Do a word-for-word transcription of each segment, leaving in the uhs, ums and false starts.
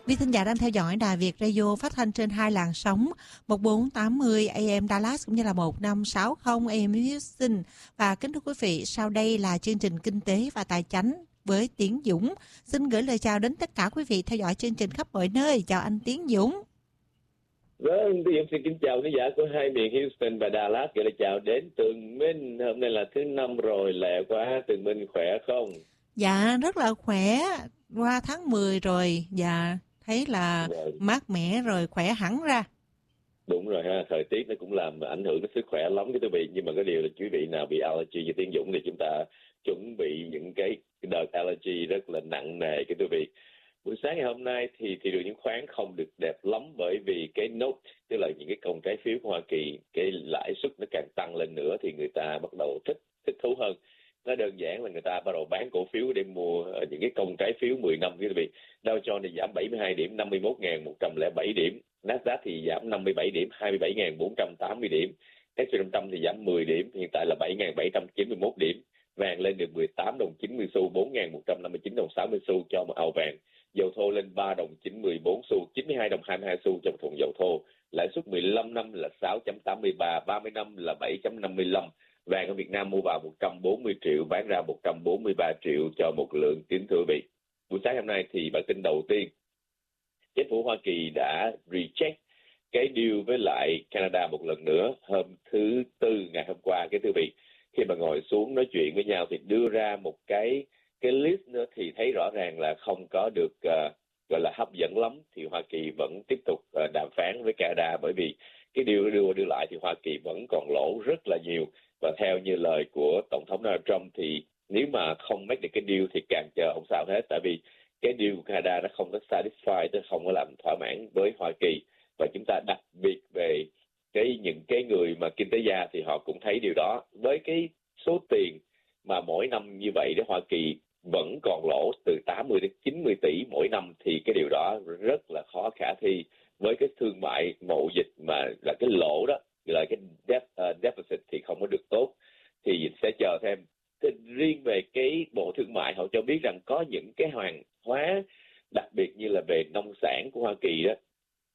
Quý thính giả đang theo dõi Đài Việt Radio phát thanh trên hai làn sóng một bốn tám mươi A M Dallas cũng như là một năm sáu không A M Houston. Và kính thưa quý vị, sau đây là chương trình Kinh tế và Tài chánh với Tiến Dũng. Xin gửi lời chào đến tất cả quý vị theo dõi chương trình khắp mọi nơi. Chào anh Tiến Dũng. Vâng, tôi xin kính chào quý giả của hai miền Houston và Dallas. Gửi lời chào đến Tường Minh. Hôm nay là thứ năm rồi, lẹ quá. Tường Minh khỏe không? Dạ, rất là khỏe. Qua tháng mười rồi, dạ thấy là vâng. Mát mẻ rồi, khỏe hẳn ra. Đúng rồi ha, thời tiết nó cũng làm ảnh hưởng đến sức khỏe lắm cái quý vị. Nhưng mà cái điều là quý vị nào bị allergy như Tiến Dũng thì chúng ta chuẩn bị những cái đợt allergy rất là nặng nề cái quý vị. Buổi sáng ngày hôm nay thì thị trường chứng khoán không được đẹp lắm, bởi vì cái note, tức là những cái công trái phiếu của Hoa Kỳ, cái lãi suất nó càng tăng lên nữa thì người ta bắt đầu thích thích thú hơn. Nó đơn giản là người ta bắt đầu bán cổ phiếu để mua những cái công trái phiếu mười năm quý vị. Dow Jones thì giảm bảy mươi hai điểm, năm mươi mốt nghìn một trăm lẻ bảy điểm. Nasdaq thì giảm năm mươi bảy điểm, hai mươi bảy nghìn bốn trăm tám mươi điểm. S and P năm trăm thì giảm mười điểm, hiện tại là bảy nghìn bảy trăm chín mươi mốt điểm. Vàng lên được mười tám đồng chín mươi xu, bốn nghìn một trăm năm mươi chín đồng sáu mươi xu cho một ounce vàng. Dầu thô lên ba đồng chín mươi bốn xu, chín mươi hai đồng hai mươi hai xu cho một thùng dầu thô. Lãi suất mười lăm năm là sáu chấm tám mươi ba, ba mươi năm là bảy chấm năm mươi lăm. Vàng ở Việt Nam mua vào một trăm bốn mươi triệu, bán ra một trăm bốn mươi ba triệu cho một lượng, kính thưa quý vị. Buổi sáng hôm nay thì bản tin đầu tiên, chính phủ Hoa Kỳ đã reject cái deal với lại Canada một lần nữa hôm thứ Tư ngày hôm qua, cái thưa vị. Khi mà ngồi xuống nói chuyện với nhau thì đưa ra một cái cái list nữa thì thấy rõ ràng là không có được uh, gọi là hấp dẫn lắm, thì Hoa Kỳ vẫn tiếp tục uh, đàm phán với Canada, bởi vì cái điều đưa đưa lại thì Hoa Kỳ vẫn còn lỗ rất là nhiều. Và theo như lời của Tổng thống Donald Trump thì nếu mà không make được cái deal thì càng chờ không sao hết, tại vì cái deal của Canada nó không có satisfy, nó không có làm thỏa mãn với Hoa Kỳ. Và chúng ta đặc biệt về cái những cái người mà kinh tế gia thì họ cũng thấy điều đó. Với cái số tiền mà mỗi năm như vậy đó, Hoa Kỳ vẫn còn lỗ từ tám mươi đến chín mươi tỷ mỗi năm, thì cái điều đó rất là khó khả thi với cái thương mại mậu dịch mà là cái lỗ đó, là cái deficit thì không có được tốt, thì sẽ chờ thêm. Thì riêng về cái Bộ Thương mại họ cho biết rằng có những cái hàng hóa đặc biệt như là về nông sản của Hoa Kỳ đó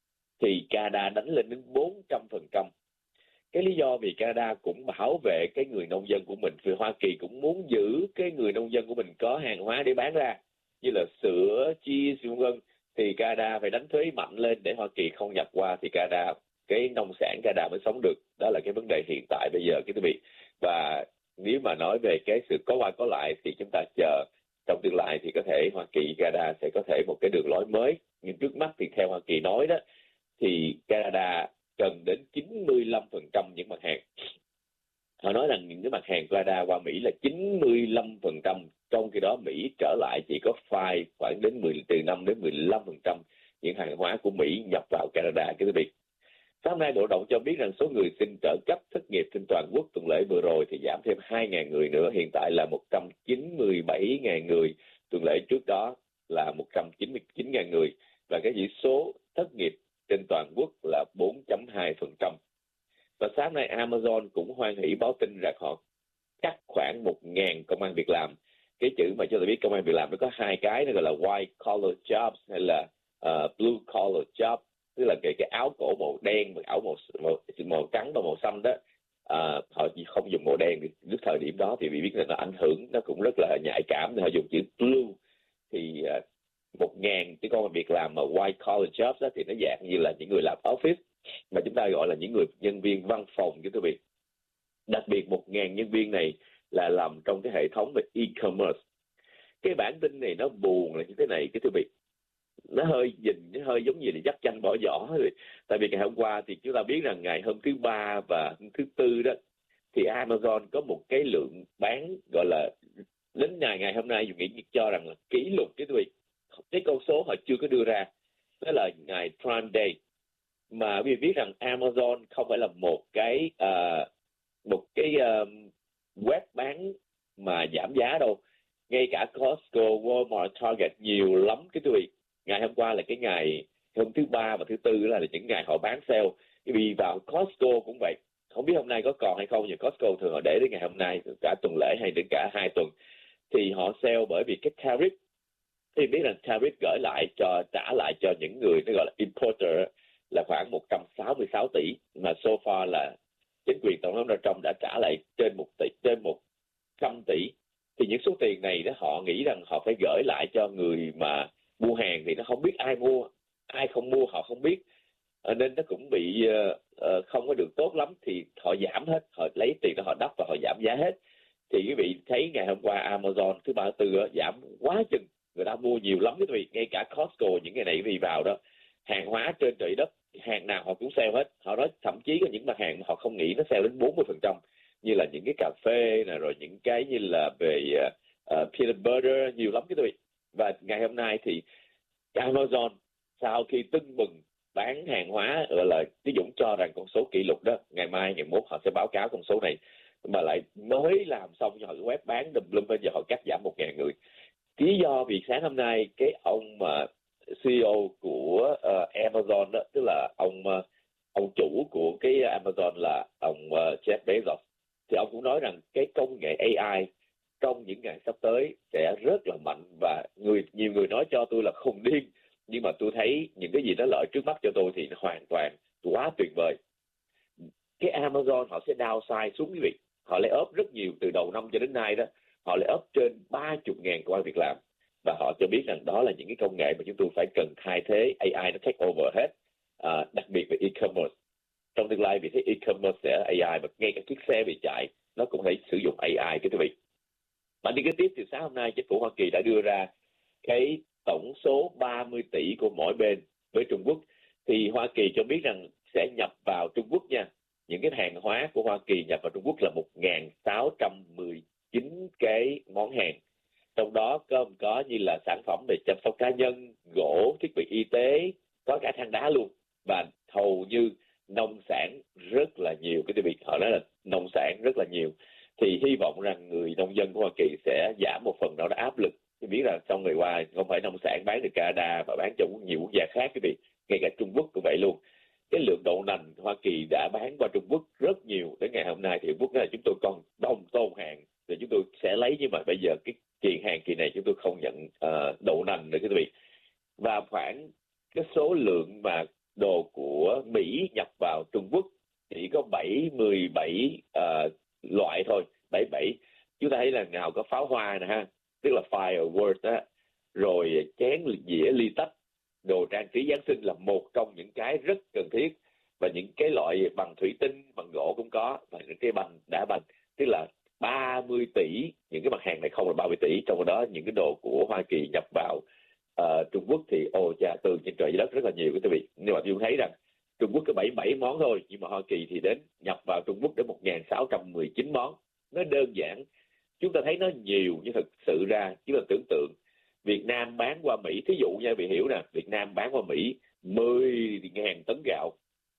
thì Canada đánh lên đến bốn trăm phần trăm. Cái lý do vì Canada cũng bảo vệ cái người nông dân của mình, vì Hoa Kỳ cũng muốn giữ cái người nông dân của mình có hàng hóa để bán ra, như là sữa, cheese, vân vân, thì Canada phải đánh thuế mạnh lên để Hoa Kỳ không nhập qua, thì Canada, cái nông sản Canada mới sống được. Đó là cái vấn đề hiện tại bây giờ, cái quý vị. Và nếu mà nói về cái sự có qua có lại thì chúng ta chờ trong tương lai thì có thể Hoa Kỳ, Canada sẽ có thể một cái đường lối mới. Nhưng trước mắt thì theo Hoa Kỳ nói đó, thì Canada cần đến chín mươi lăm phần trăm những mặt hàng. Họ nói rằng những cái mặt hàng Canada qua Mỹ là chín mươi lăm phần trăm, trong khi đó Mỹ trở lại chỉ có phai khoảng đến mười, từ năm đến mười lăm phần trăm những hàng hóa của Mỹ nhập vào Canada, cái quý vị. Sáng nay Bộ Lao động cho biết rằng số người xin trợ cấp thất nghiệp trên toàn quốc tuần lễ vừa rồi thì giảm thêm hai nghìn người nữa, hiện tại là một trăm chín mươi bảy nghìn người, tuần lễ trước đó là một trăm chín mươi chín nghìn người, và cái chỉ số thất nghiệp trên toàn quốc là bốn chấm hai phần trăm. Và sáng nay Amazon cũng hoan hỷ báo tin rằng họ cắt khoảng một nghìn công ăn việc làm. Cái chữ mà cho tôi biết công ăn việc làm nó có hai cái, nó gọi là white collar jobs hay là uh, blue collar job, tức là cái, cái áo cổ màu đen và áo màu, màu, màu trắng và màu xanh đó. Uh, họ chỉ không dùng màu đen, lúc thời điểm đó thì bị biết là nó ảnh hưởng, nó cũng rất là nhạy cảm, nên họ dùng chữ blue. Thì uh, một ngàn cái công việc làm mà white collar jobs đó, thì nó dạng như là những người làm office, mà chúng ta gọi là những người nhân viên văn phòng, chứ quý vị. Đặc biệt một ngàn nhân viên này là làm trong cái hệ thống về e-commerce. Cái bản tin này nó buồn là như thế này, cái quý vị. Nó hơi nhìn, nó hơi giống như là dắt chanh bỏ giỏ. Tại vì ngày hôm qua thì chúng ta biết rằng ngày hôm thứ ba và hôm thứ tư đó thì Amazon có một cái lượng bán gọi là đến ngày ngày hôm nay dùng nghĩ cho rằng là kỷ lục, cái quý vị. Cái con số họ chưa có đưa ra, đó là ngày Prime Day, mà vì biết rằng Amazon không phải là một cái uh, một cái uh, web bán mà giảm giá đâu. Ngay cả Costco, Walmart, Target nhiều lắm cái quý vị. Ngày hôm qua là cái ngày hôm thứ ba và thứ tư là những ngày họ bán sale. Vì vào Costco cũng vậy, không biết hôm nay có còn hay không, nhưng Costco thường họ để đến ngày hôm nay cả tuần lễ hay đến cả hai tuần, thì họ sale bởi vì cái tariff thì biết rằng tariff gửi lại cho trả lại cho những người nó gọi là importer là khoảng một trăm sáu mươi sáu tỷ, mà so far là chính quyền tổng thống Donald Trump đã trả lại trên một tỷ, trên một trăm tỷ. Thì những số tiền này đó họ nghĩ rằng họ phải gửi lại cho người mà mua hàng, thì nó không biết ai mua, ai không mua họ không biết, à, nên nó cũng bị uh, uh, không có được tốt lắm. Thì họ giảm hết, họ lấy tiền đó họ đắp và họ giảm giá hết. Thì quý vị thấy ngày hôm qua Amazon thứ ba thứ tư giảm quá chừng, người ta mua nhiều lắm quý vị. Ngay cả Costco những ngày này quý vị vào đó, hàng hóa trên trời đất hàng nào họ cũng sale hết. Họ nói thậm chí có những mặt hàng mà họ không nghĩ nó sale đến bốn mươi phần trăm, như là những cái cà phê nè, rồi những cái như là về uh, peanut butter, nhiều lắm quý vị. Và ngày hôm nay thì Amazon sau khi tưng bừng bán hàng hóa, gọi là Tí Dũng cho rằng con số kỷ lục đó, ngày mai ngày mốt họ sẽ báo cáo con số này, mà lại mới làm xong cho họ web bán đùm lum, bây giờ họ cắt giảm một ngàn người. Lý do vì sáng hôm nay cái ông mà xê e ô của uh, Amazon đó, tức là ông uh, ông chủ của cái Amazon là ông uh, Jeff Bezos, thì ông cũng nói rằng cái công nghệ a i trong những ngày sắp tới sẽ rất là mạnh, và người nhiều người nói cho tôi là khùng điên, nhưng mà tôi thấy những cái gì đó lợi trước mắt cho tôi thì nó hoàn toàn quá tuyệt vời. Cái Amazon họ sẽ downside xuống quý vị, họ lay off rất nhiều từ đầu năm cho đến nay đó, họ lay off trên ba mươi ngàn công ăn việc làm, và họ cho biết rằng đó là những cái công nghệ mà chúng tôi phải cần thay thế, a i nó take over hết, à, đặc biệt về e-commerce. Trong tương lai vì thế e-commerce sẽ a i, và ngay cả chiếc xe bị chạy nó cũng phải sử dụng a i cái quý vị. Bản tin kế tiếp thì sáng hôm nay chính phủ Hoa Kỳ đã đưa ra cái tổng số ba mươi tỷ của mỗi bên với Trung Quốc. Thì Hoa Kỳ cho biết rằng sẽ nhập vào Trung Quốc nha, những cái hàng hóa của Hoa Kỳ nhập vào Trung Quốc là một nghìn sáu trăm mười chín cái món hàng, trong đó có, có như là sản phẩm về chăm sóc cá nhân, gỗ, thiết bị y tế, có cả than đá luôn, và hầu như nông sản rất là nhiều. Cái việc họ nói là nông sản rất là nhiều, thì hy vọng rằng người nông dân của Hoa Kỳ sẽ giảm một phần nào đó áp lực. Tôi biết là trong ngày qua không phải nông sản bán từ Canada mà bán cho nhiều quốc gia khác, cái việc ngay cả Trung Quốc cũng vậy luôn. Cái lượng đậu nành Hoa Kỳ đã bán qua Trung Quốc rất nhiều, đến ngày hôm nay thì Trung Quốc nói là chúng tôi còn đông tồn hàng thì chúng tôi sẽ lấy, nhưng mà bây giờ cái kiện hàng kỳ này chúng tôi không nhận uh, đậu nành nữa quý vị. Và khoảng cái số lượng mà đồ của Mỹ nhập vào Trung Quốc chỉ có bảy mươi bảy uh, loại thôi, bảy mươi bảy. Chúng ta thấy là nào có pháo hoa nè ha, tức là fireworks đó, rồi chén dĩa ly tách, đồ trang trí Giáng sinh là một trong những cái rất cần thiết, và những cái loại bằng thủy tinh, bằng gỗ cũng có, và những cái bằng đá banh, tức là ba mươi tỷ. Những cái mặt hàng này không là ba mươi tỷ, trong đó những cái đồ của Hoa Kỳ nhập vào uh, Trung Quốc thì ồ cha, từ trên trời dưới đất rất là nhiều quý vị. Nhưng mà tôi thấy rằng Trung Quốc có bảy mươi bảy món thôi, nhưng mà Hoa Kỳ thì đến nhập vào Trung Quốc đến một nghìn sáu trăm mười chín món. Nó đơn giản, chúng ta thấy nó nhiều, nhưng thực sự ra chúng ta tưởng tượng Việt Nam bán qua Mỹ, thí dụ nha, bị hiểu nè, Việt Nam bán qua Mỹ mười nghìn tấn gạo,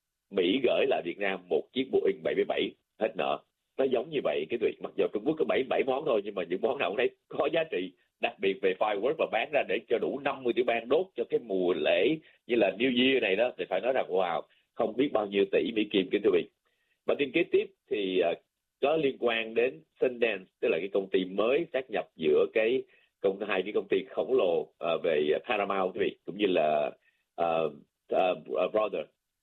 Mỹ gửi lại Việt Nam một chiếc Boeing bảy mươi bảy, hết nợ. Nó giống như vậy cái việc, mặc dù Trung Quốc có bảy mươi bảy món thôi, nhưng mà những món nào cũng thấy có giá trị, đặc biệt về fireworks, và bán ra để cho đủ năm mươi tiểu bang đốt cho cái mùa lễ như là New Year này đó, thì phải nói rằng wow, không biết bao nhiêu tỷ Mỹ Kim kính thưa quý vị. Bản tin kế tiếp thì uh, có liên quan đến Sundance, tức là cái công ty mới sát nhập giữa cái công hai cái công ty khổng lồ uh, về Paramount quý vị, cũng như là uh, uh, Brother.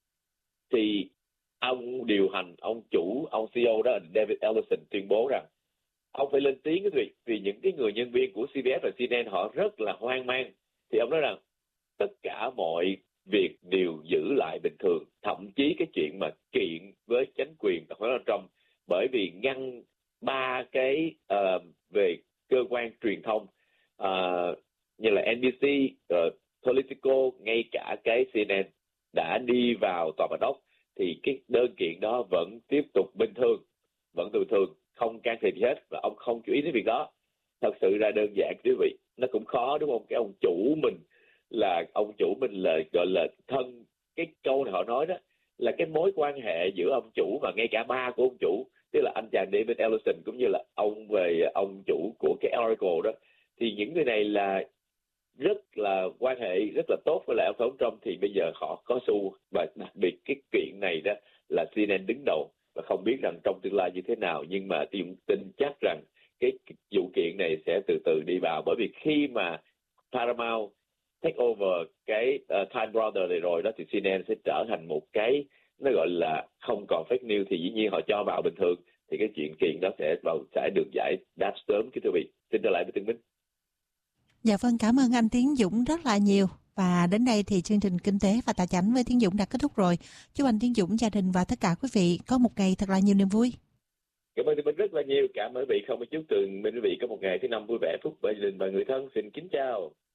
Thì ông điều hành, ông chủ, ông xê e ô đó David Ellison tuyên bố rằng ông phải lên tiếng quý vị, vì những cái người nhân viên của xê bê ét và xê en en họ rất là hoang mang. Thì ông nói rằng tất cả mọi việc đều giữ lại bình thường, thậm chí cái chuyện mà kiện với chính quyền tổng thống Trump, bởi vì ngăn ba cái uh, về cơ quan truyền thông uh, như là en bê xê, uh, Politico, ngay cả cái xê en en đã đi vào tòa bạch ốc, thì cái đơn kiện đó vẫn tiếp tục bình thường, vẫn bình thường, không can thiệp gì hết, và ông không chú ý đến việc đó. Thật sự ra đơn giản quý vị, nó cũng khó đúng không? Cái ông chủ mình là ông chủ mình là gọi là thân, cái câu này họ nói đó là cái mối quan hệ giữa ông chủ và ngay cả ba của ông chủ, tức là anh chàng David Ellison cũng như là ông về ông chủ của cái Oracle đó, thì những người này là rất là quan hệ rất là tốt với lại ông thống Trump. Thì bây giờ họ có xu, và đặc biệt cái kiện này đó là xê en en đứng đầu, và không biết rằng trong tương lai như thế nào, nhưng mà tôi tin chắc rằng cái vụ kiện này sẽ từ từ đi vào, bởi vì khi mà Paramount take over cái uh, Time Brother này rồi đó, thì xê en en sẽ trở thành một cái nó gọi là không còn fake news, thì dĩ nhiên họ cho vào bình thường, thì cái chuyện kiện đó sẽ vào sẽ được giải đáp sớm kính thưa quý vị. Xin trở lại với Tương Minh. Dạ vâng, cảm ơn anh Tiến Dũng rất là nhiều. Và đến đây thì chương trình Kinh tế và Tài chánh với Tiến Dũng đã kết thúc rồi. Chúc anh Tiến Dũng, gia đình và tất cả quý vị có một ngày thật là nhiều niềm vui. Cảm ơn Tương Minh rất là nhiều. Cảm ơn quý vị không một chút từ Minh quý vị có một ngày thứ năm vui vẻ, phúc gia đình và người thân. Xin kính chào.